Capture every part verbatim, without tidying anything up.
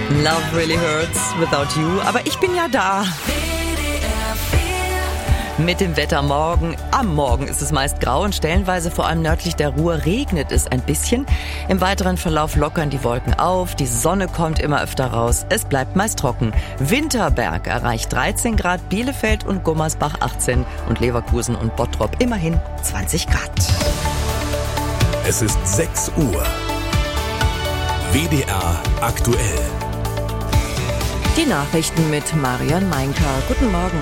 Love really hurts without you. Aber ich bin ja da. Mit dem Wetter morgen. Am Morgen ist es meist grau und stellenweise vor allem nördlich der Ruhr regnet es ein bisschen. Im weiteren Verlauf lockern die Wolken auf, die Sonne kommt immer öfter raus, es bleibt meist trocken. Winterberg erreicht dreizehn Grad, Bielefeld und Gummersbach achtzehn und Leverkusen und Bottrop immerhin zwanzig Grad. Es ist sechs Uhr. W D R aktuell. Die Nachrichten mit Marian Meinker. Guten Morgen.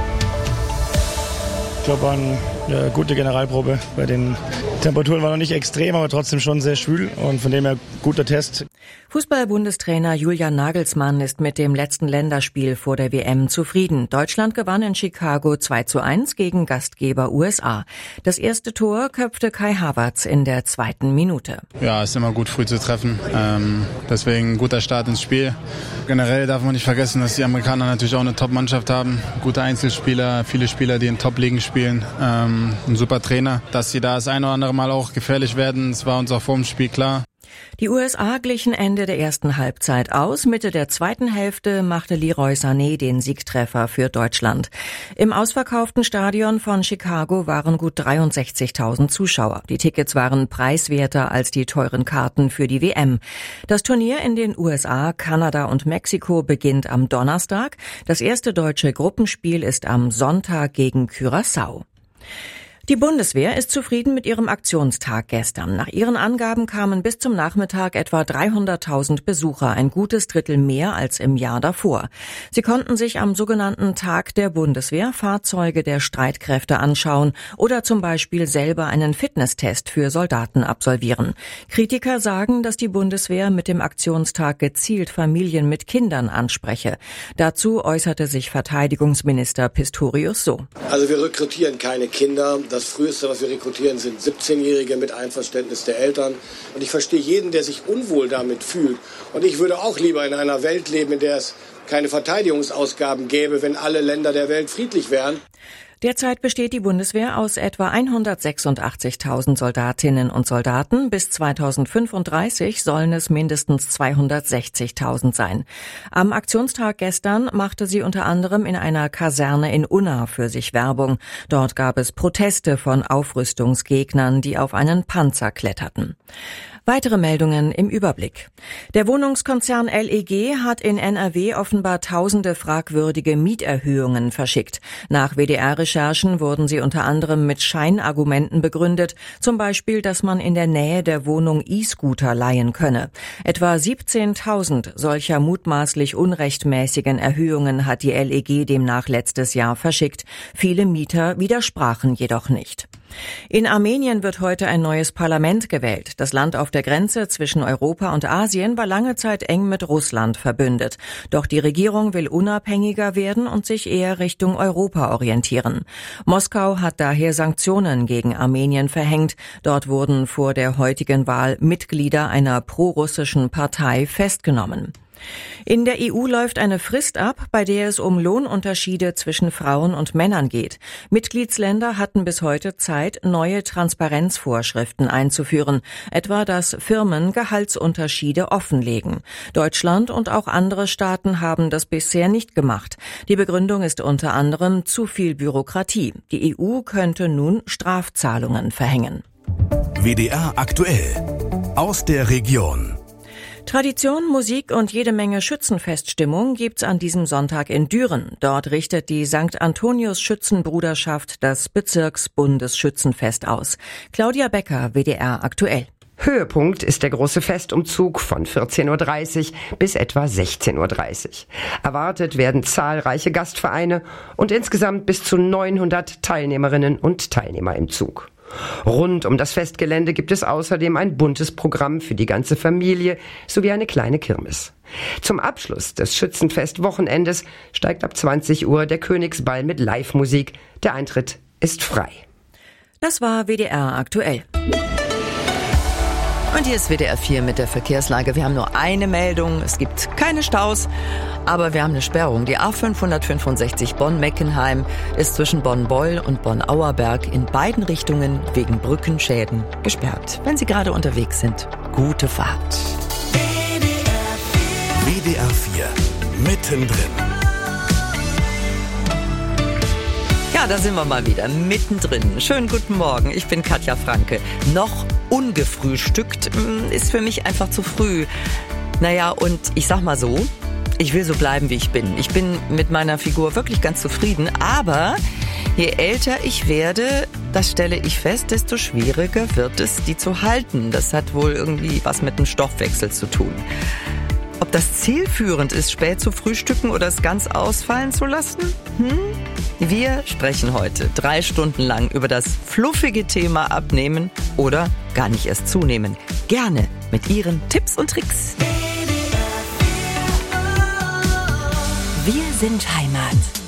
Ich glaube, war eine gute Generalprobe. Bei den Temperaturen war noch nicht extrem, aber trotzdem schon sehr schwül und von dem her guter Test. Fußball-Bundestrainer Julian Nagelsmann ist mit dem letzten Länderspiel vor der W M zufrieden. Deutschland gewann in Chicago zwei zu eins gegen Gastgeber U S A. Das erste Tor köpfte Kai Havertz in der zweiten Minute. Ja, ist immer gut, früh zu treffen. Ähm, deswegen ein guter Start ins Spiel. Generell darf man nicht vergessen, dass die Amerikaner natürlich auch eine Top-Mannschaft haben. Gute Einzelspieler, viele Spieler, die in Top-Ligen spielen. Ähm, ein super Trainer. Dass sie da das ein oder andere Mal auch gefährlich werden, das war uns auch vor dem Spiel klar. Die U S A glichen Ende der ersten Halbzeit aus. Mitte der zweiten Hälfte machte Leroy Sané den Siegtreffer für Deutschland. Im ausverkauften Stadion von Chicago waren gut dreiundsechzigtausend Zuschauer. Die Tickets waren preiswerter als die teuren Karten für die W M. Das Turnier in den U S A, Kanada und Mexiko beginnt am Donnerstag. Das erste deutsche Gruppenspiel ist am Sonntag gegen Curaçao. Die Bundeswehr ist zufrieden mit ihrem Aktionstag gestern. Nach ihren Angaben kamen bis zum Nachmittag etwa dreihunderttausend Besucher, ein gutes Drittel mehr als im Jahr davor. Sie konnten sich am sogenannten Tag der Bundeswehr Fahrzeuge der Streitkräfte anschauen oder zum Beispiel selber einen Fitnesstest für Soldaten absolvieren. Kritiker sagen, dass die Bundeswehr mit dem Aktionstag gezielt Familien mit Kindern anspreche. Dazu äußerte sich Verteidigungsminister Pistorius so. Also wir rekrutieren keine Kinder. Das Früheste, was wir rekrutieren, sind siebzehnjährige mit Einverständnis der Eltern. Und ich verstehe jeden, der sich unwohl damit fühlt. Und ich würde auch lieber in einer Welt leben, in der es keine Verteidigungsausgaben gäbe, wenn alle Länder der Welt friedlich wären. Derzeit besteht die Bundeswehr aus etwa hundertsechsundachtzigtausend Soldatinnen und Soldaten. Bis zweitausendfünfunddreißig sollen es mindestens zweihundertsechzigtausend sein. Am Aktionstag gestern machte sie unter anderem in einer Kaserne in Unna für sich Werbung. Dort gab es Proteste von Aufrüstungsgegnern, die auf einen Panzer kletterten. Weitere Meldungen im Überblick. Der Wohnungskonzern L E G hat in N R W offenbar tausende fragwürdige Mieterhöhungen verschickt. Nach W D R-Recherchen wurden sie unter anderem mit Scheinargumenten begründet, zum Beispiel, dass man in der Nähe der Wohnung E-Scooter leihen könne. Etwa siebzehntausend solcher mutmaßlich unrechtmäßigen Erhöhungen hat die L E G demnach letztes Jahr verschickt. Viele Mieter widersprachen jedoch nicht. In Armenien wird heute ein neues Parlament gewählt. Das Land auf der Grenze zwischen Europa und Asien war lange Zeit eng mit Russland verbündet. Doch die Regierung will unabhängiger werden und sich eher Richtung Europa orientieren. Moskau hat daher Sanktionen gegen Armenien verhängt. Dort wurden vor der heutigen Wahl Mitglieder einer prorussischen Partei festgenommen. In der E U läuft eine Frist ab, bei der es um Lohnunterschiede zwischen Frauen und Männern geht. Mitgliedsländer hatten bis heute Zeit, neue Transparenzvorschriften einzuführen, etwa dass Firmen Gehaltsunterschiede offenlegen. Deutschland und auch andere Staaten haben das bisher nicht gemacht. Die Begründung ist unter anderem zu viel Bürokratie. Die E U könnte nun Strafzahlungen verhängen. W D R aktuell aus der Region. Tradition, Musik und jede Menge Schützenfeststimmung gibt's an diesem Sonntag in Düren. Dort richtet die Sankt Antonius Schützenbruderschaft das Bezirksbundesschützenfest aus. Claudia Becker, W D R aktuell. Höhepunkt ist der große Festumzug von vierzehn Uhr dreißig bis etwa sechzehn Uhr dreißig. Erwartet werden zahlreiche Gastvereine und insgesamt bis zu neunhundert Teilnehmerinnen und Teilnehmer im Zug. Rund um das Festgelände gibt es außerdem ein buntes Programm für die ganze Familie sowie eine kleine Kirmes. Zum Abschluss des Schützenfest-Wochenendes steigt ab zwanzig Uhr der Königsball mit Live-Musik. Der Eintritt ist frei. Das war W D R aktuell. Und hier ist W D R vier mit der Verkehrslage. Wir haben nur eine Meldung. Es gibt keine Staus, aber wir haben eine Sperrung. Die A fünfhundertfünfundsechzig Bonn-Meckenheim ist zwischen Bonn-Beul und Bonn-Auerberg in beiden Richtungen wegen Brückenschäden gesperrt. Wenn Sie gerade unterwegs sind, gute Fahrt. W D R vier mittendrin. Ja, da sind wir mal wieder, mittendrin. Schönen guten Morgen, ich bin Katja Franke. Noch ungefrühstückt ist für mich einfach zu früh. Naja, und ich sag mal so, ich will so bleiben, wie ich bin. Ich bin mit meiner Figur wirklich ganz zufrieden, aber je älter ich werde, das stelle ich fest, desto schwieriger wird es, die zu halten. Das hat wohl irgendwie was mit dem Stoffwechsel zu tun. Ob das zielführend ist, spät zu frühstücken oder es ganz ausfallen zu lassen? Hm? Wir sprechen heute drei Stunden lang über das fluffige Thema Abnehmen oder gar nicht erst zunehmen. Gerne mit Ihren Tipps und Tricks. Wir sind Heimat.